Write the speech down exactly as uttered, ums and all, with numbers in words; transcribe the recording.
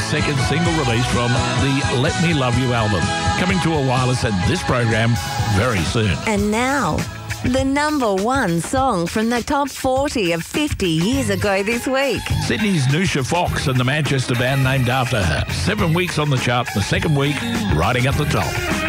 second single release from the Let Me Love You album, coming to a wireless and this program very soon. And now, the number one song from the top forty of fifty years ago this week. Sydney's Nusha Fox and the Manchester band named after her. Seven weeks on the chart, the second week riding at the top.